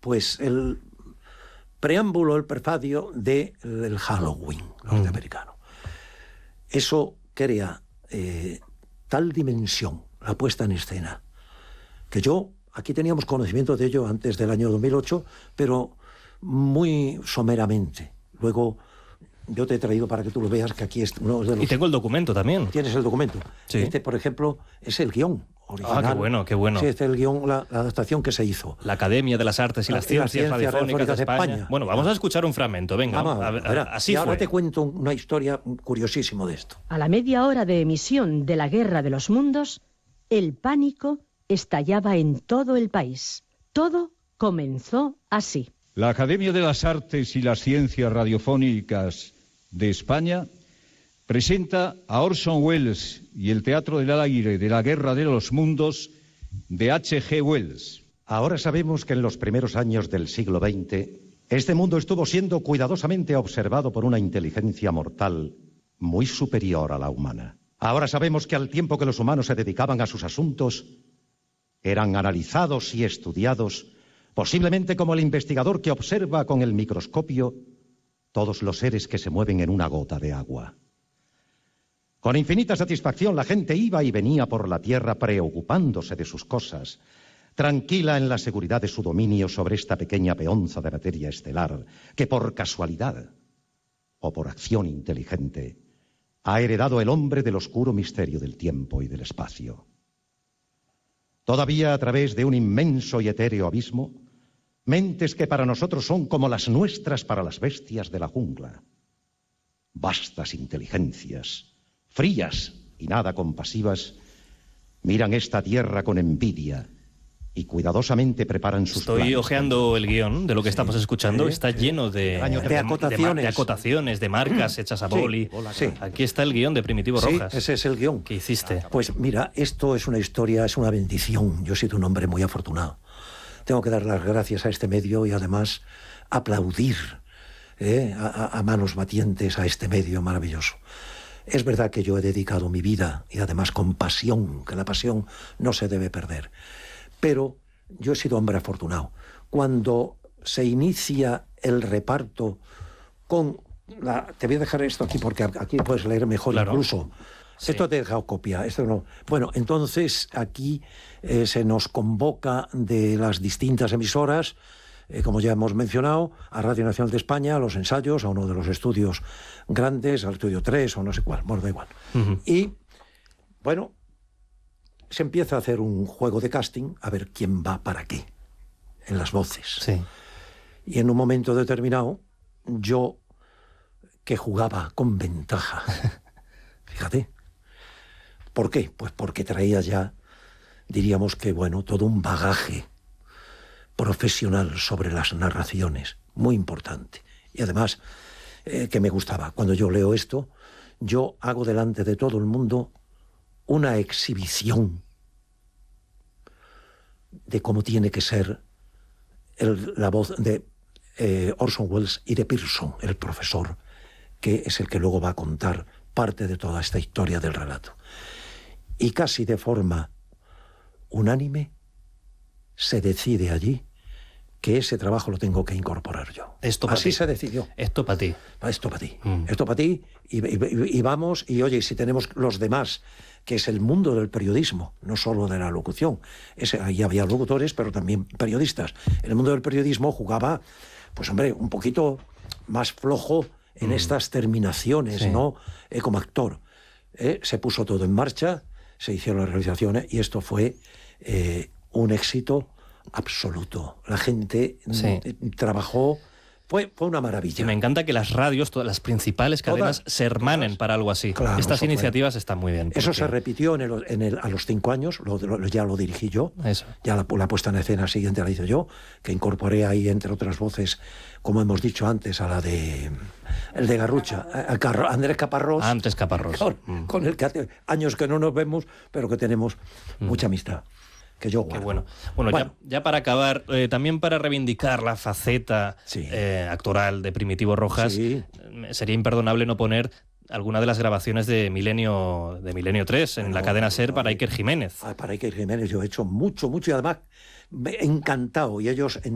pues el preámbulo, el prefacio del Halloween norteamericano. Eso crea tal dimensión, la puesta en escena, que aquí teníamos conocimiento de ello antes del año 2008, pero muy someramente. Luego yo te he traído para que tú lo veas, que aquí es uno de los... Y tengo el documento también. Tienes el documento. Sí. Este, por ejemplo, es el guión original. Ah, qué bueno. Sí, este es el guión, la adaptación que se hizo. La Academia de las Artes y las Ciencias Radiofónicas de España. Bueno, vamos a escuchar un fragmento, venga. Así y ahora fue. te cuento una historia curiosísima de esto. A la media hora de emisión de La Guerra de los Mundos, el pánico estallaba en todo el país. Todo comenzó así. La Academia de las Artes y las Ciencias Radiofónicas de España presenta a Orson Welles y el Teatro del Aire de La Guerra de los Mundos de H.G. Wells. Ahora sabemos que en los primeros años del siglo XX, este mundo estuvo siendo cuidadosamente observado por una inteligencia mortal muy superior a la humana. Ahora sabemos que al tiempo que los humanos se dedicaban a sus asuntos, eran analizados y estudiados, posiblemente como el investigador que observa con el microscopio todos los seres que se mueven en una gota de agua. Con infinita satisfacción la gente iba y venía por la tierra preocupándose de sus cosas, tranquila en la seguridad de su dominio sobre esta pequeña peonza de materia estelar que por casualidad o por acción inteligente ha heredado el hombre del oscuro misterio del tiempo y del espacio. Todavía a través de un inmenso y etéreo abismo, mentes que para nosotros son como las nuestras para las bestias de la jungla. Vastas inteligencias, frías y nada compasivas, miran esta tierra con envidia y cuidadosamente preparan sus planes. Estoy hojeando el guión de lo que estamos escuchando. Está lleno de acotaciones, de marcas hechas a boli. Sí. Aquí está el guión de Primitivo Rojas. Sí, ese es el guión. ¿Qué hiciste? Pues mira, esto es una historia, es una bendición. Yo he sido un hombre muy afortunado. Tengo que dar las gracias a este medio y además aplaudir a manos batientes a este medio maravilloso. Es verdad que yo he dedicado mi vida y además con pasión, que la pasión no se debe perder. Pero yo he sido hombre afortunado. Cuando se inicia el reparto con te voy a dejar esto aquí porque aquí puedes leer mejor, claro. Incluso. Sí. Esto te he dejado copia, esto no. Bueno, entonces aquí se nos convoca de las distintas emisoras, como ya hemos mencionado, a Radio Nacional de España, a los ensayos, a uno de los estudios grandes, al estudio 3 o no sé cuál, bueno, da igual. Y, bueno, se empieza a hacer un juego de casting, a ver quién va para qué, en las voces. Sí. Y en un momento determinado, yo, que jugaba con ventaja, fíjate, ¿por qué? Pues porque traía ya, diríamos que, bueno, todo un bagaje profesional sobre las narraciones, muy importante. Y además, que me gustaba. Cuando yo leo esto, yo hago delante de todo el mundo una exhibición de cómo tiene que ser la voz de Orson Welles y de Pearson, el profesor, que es el que luego va a contar parte de toda esta historia del relato. Y casi de forma unánime se decide allí que ese trabajo lo tengo que incorporar yo. Así se decidió. Esto para ti. Esto para ti. Esto para ti. Y vamos, y oye, si tenemos los demás, que es el mundo del periodismo, no solo de la locución. Ahí había locutores, pero también periodistas. El mundo del periodismo jugaba, pues hombre, un poquito más flojo en estas terminaciones, sí. ¿No? Como actor. Se puso todo en marcha, se hicieron las realizaciones y esto fue un éxito absoluto. La gente trabajó, fue una maravilla. Y me encanta que las radios, todas las principales cadenas, se hermanen para algo así. Claro, estas iniciativas están muy bien. Eso se repitió a los 5 años, ya lo dirigí yo. Eso. Ya la puesta en escena siguiente la hice yo, que incorporé ahí, entre otras voces, como hemos dicho antes, a la de el de Garrucha, Andrés Caparrós. Antes Caparrós. Con el que hace años que no nos vemos, pero que tenemos mucha amistad. Que yo guardo. Qué bueno. Bueno. Ya para acabar, también para reivindicar la faceta actoral de Primitivo Rojas, sería imperdonable no poner alguna de las grabaciones de Milenio 3 en la cadena SER para Iker Jiménez. Para Iker Jiménez yo he hecho mucho y además encantado, y ellos